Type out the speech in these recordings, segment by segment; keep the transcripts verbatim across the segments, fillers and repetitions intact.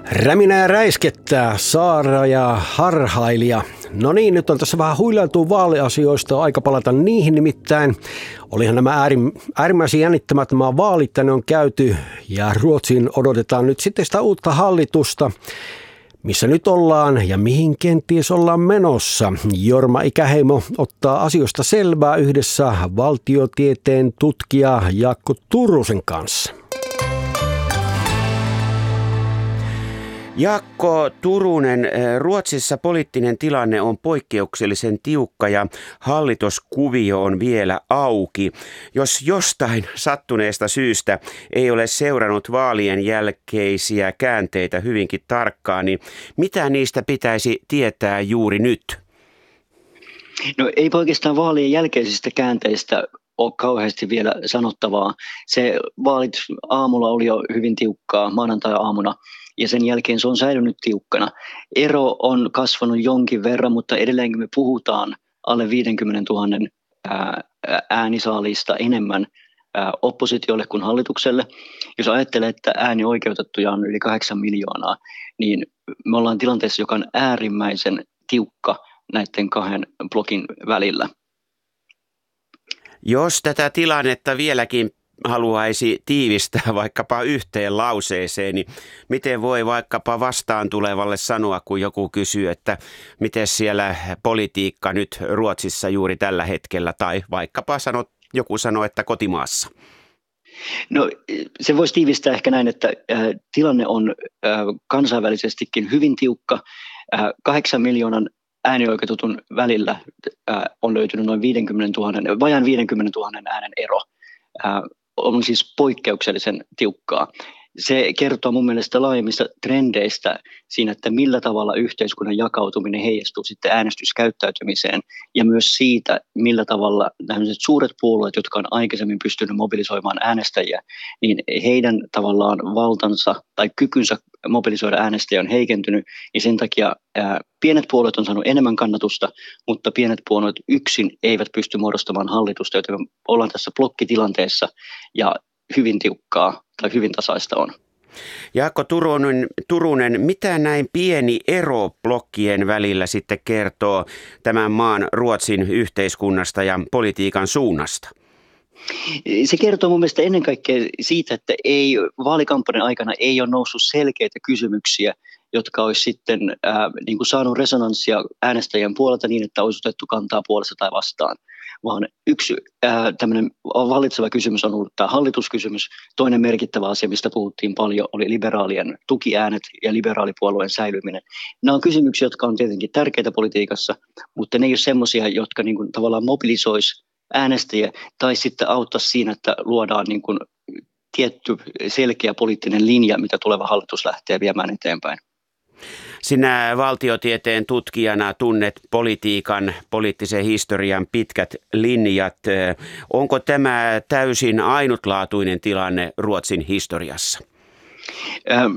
Räminä ja räiskettää, Saara ja harhailija. No niin, nyt on tässä vähän huilailtua vaaliasioista, aika palata niihin nimittäin. Olihan nämä äärim, äärimmäisen jännittämät maa vaalit tänne on käyty ja Ruotsiin odotetaan nyt sitten sitä uutta hallitusta. Missä nyt ollaan ja mihin kenties ollaan menossa? Jorma Ikäheimo ottaa asioista selvää yhdessä valtiotieteen tutkija Jaakko Turusen kanssa. Jaakko Turunen, Ruotsissa poliittinen tilanne on poikkeuksellisen tiukka ja hallituskuvio on vielä auki. Jos jostain sattuneesta syystä ei ole seurannut vaalien jälkeisiä käänteitä hyvinkin tarkkaan, niin mitä niistä pitäisi tietää juuri nyt? No ei oikeastaan vaalien jälkeisistä käänteistä ole kauheasti vielä sanottavaa. Se vaalit aamulla oli jo hyvin tiukkaa maanantai-aamuna. Ja sen jälkeen se on säilynyt tiukkana. Ero on kasvanut jonkin verran, mutta edelleenkin me puhutaan alle viisikymmentätuhatta äänisaalista enemmän oppositiolle kuin hallitukselle. Jos ajattelee, että äänioikeutettuja on yli kahdeksan miljoonaa, niin me ollaan tilanteessa, joka on äärimmäisen tiukka näiden kahden blokin välillä. Jos tätä tilannetta vieläkin haluaisi tiivistää vaikkapa yhteen lauseeseen, niin miten voi vaikkapa vastaan tulevalle sanoa, kun joku kysyy, että miten siellä politiikka nyt Ruotsissa juuri tällä hetkellä, tai vaikkapa sanot, joku sanoo, että kotimaassa? No se voisi tiivistää ehkä näin, että äh, tilanne on äh, kansainvälisestikin hyvin tiukka. Äh, kahdeksan miljoonan äänioikeutetun välillä äh, on löytynyt noin viisikymmentätuhatta, vajaan viisikymmentätuhatta äänen ero. Äh, on siis poikkeuksellisen tiukkaa. Se kertoo mun mielestä laajemmista trendeistä siinä, että millä tavalla yhteiskunnan jakautuminen heijastuu sitten äänestyskäyttäytymiseen ja myös siitä, millä tavalla tämmöiset suuret puolueet, jotka on aikaisemmin pystynyt mobilisoimaan äänestäjiä, niin heidän tavallaan valtansa tai kykynsä mobilisoida äänestäjiä on heikentynyt, ja sen takia ää, pienet puolueet on saanut enemmän kannatusta, mutta pienet puolueet yksin eivät pysty muodostamaan hallitusta, joten me ollaan tässä blokkitilanteessa ja hyvin tiukkaa tai hyvin tasaista on. Jaakko Turunen, Turunen, mitä näin pieni ero blokkien välillä sitten kertoo tämän maan Ruotsin yhteiskunnasta ja politiikan suunnasta? Se kertoo mun mielestä ennen kaikkea siitä, että ei, vaalikampanjan aikana ei ole noussut selkeitä kysymyksiä, jotka olisi sitten äh, niin kuin saanut resonanssia äänestäjien puolelta niin, että olisi otettu kantaa puolesta tai vastaan. Vaan yksi äh, tämmöinen vallitseva kysymys on ollut tämä hallituskysymys. Toinen merkittävä asia, mistä puhuttiin paljon, oli liberaalien tukiäänet ja liberaalipuolueen säilyminen. Nämä on kysymyksiä, jotka on tietenkin tärkeitä politiikassa, mutta ne ei ole semmoisia, jotka niin kuin tavallaan mobilisoisi äänestäjiä tai sitten auttaa siinä, että luodaan niin kuin tietty selkeä poliittinen linja, mitä tuleva hallitus lähtee viemään eteenpäin. Sinä valtiotieteen tutkijana tunnet politiikan, poliittisen historian pitkät linjat. Onko tämä täysin ainutlaatuinen tilanne Ruotsin historiassa? Ähm,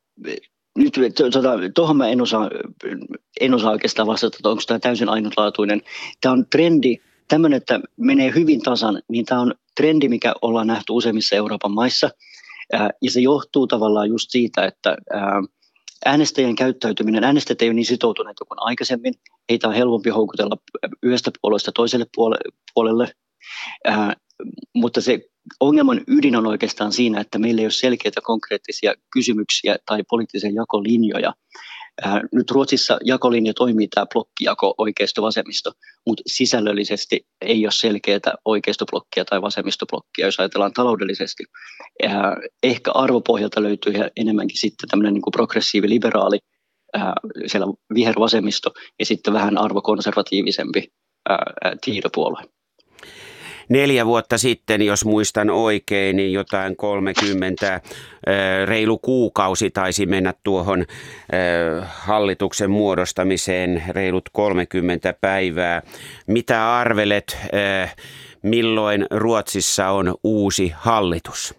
nyt tuohon tuota, mä en osaa, en osaa oikeastaan vastata, että onko tämä täysin ainutlaatuinen. Tämä on trendi, tämmöinen, että menee hyvin tasan, niin tämä on trendi, mikä ollaan nähty useimmissa Euroopan maissa. Äh, ja se johtuu tavallaan just siitä, että äh, äänestäjien käyttäytyminen, äänestäjät ei ole niin sitoutuneita kuin aikaisemmin. Heitä on helpompi houkutella yhdestä puolueesta toiselle puolelle, äh, mutta se ongelman ydin on oikeastaan siinä, että meillä ei ole selkeitä konkreettisia kysymyksiä tai poliittisia jakolinjoja. Äh, nyt Ruotsissa jakolinja toimii tämä blokkijako oikeisto-vasemmisto, mutta sisällöllisesti ei ole selkeää oikeistoblokkia tai vasemmistoblokkia, jos ajatellaan taloudellisesti. Äh, ehkä arvopohjalta löytyy enemmänkin sitten tämmöinen niin kuin progressiivi-liberaali, äh, siellä vihervasemmisto ja sitten vähän arvokonservatiivisempi äh, tiidopuolue. Neljä vuotta sitten, jos muistan oikein, niin jotain kolmekymmentä, reilu kuukausi taisi mennä tuohon hallituksen muodostamiseen, reilut kolmekymmentä päivää. Mitä arvelet, milloin Ruotsissa on uusi hallitus?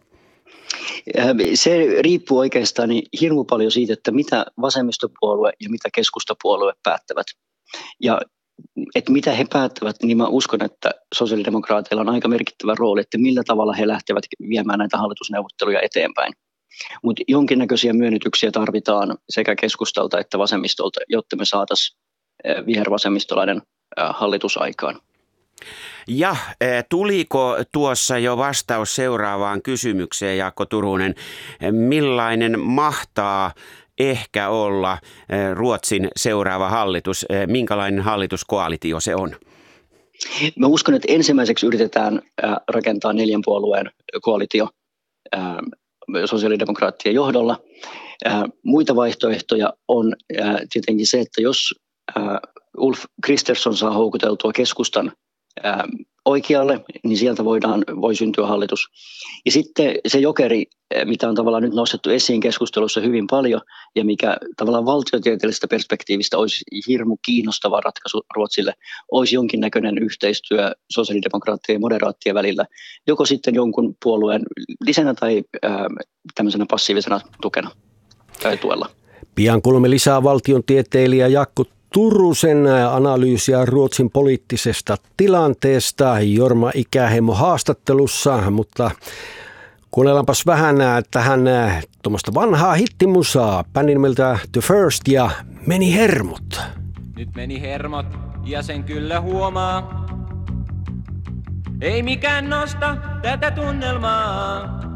Se riippuu oikeastaan hirmu paljon siitä, että mitä vasemmistopuolue ja mitä keskustapuolue päättävät. Ja että mitä he päättävät, niin mä uskon, että sosiaalidemokraateilla on aika merkittävä rooli, että millä tavalla he lähtevät viemään näitä hallitusneuvotteluja eteenpäin. Mutta jonkinnäköisiä myönnytyksiä tarvitaan sekä keskustalta että vasemmistolta, jotta me saataisiin vihervasemmistolainen hallitusaikaan. Ja tuliko tuossa jo vastaus seuraavaan kysymykseen, Jaakko Turunen? Millainen mahtaa ehkä olla Ruotsin seuraava hallitus? Minkälainen hallituskoalitio se on? Mä uskon, että ensimmäiseksi yritetään rakentaa neljän puolueen koalitio sosiaalidemokraattien johdolla. Muita vaihtoehtoja on tietenkin se, että jos Ulf Kristersson saa houkuteltua keskustan oikealle, niin sieltä voidaan, voi syntyä hallitus. Ja sitten se jokeri, mitä on tavallaan nyt nostettu esiin keskustelussa hyvin paljon, ja mikä tavallaan valtiotieteellisestä perspektiivistä olisi hirmu kiinnostava ratkaisu Ruotsille, olisi jonkinnäköinen yhteistyö sosiaalidemokraattien ja moderaattien välillä, joko sitten jonkun puolueen lisänä tai ää, tämmöisenä passiivisena tukena tai tuella. Pian kuulemme lisää valtiontieteilijä Jaakko Turusen analyysiä Ruotsin poliittisesta tilanteesta Jorma Ikäheimo haastattelussa, mutta kuunnellaanpas vähän tähän tuommoista vanhaa hittimusaa, bändin nimeltä The First ja Meni hermot. Nyt meni hermot ja sen kyllä huomaa. Ei mikään nosta tätä tunnelmaa.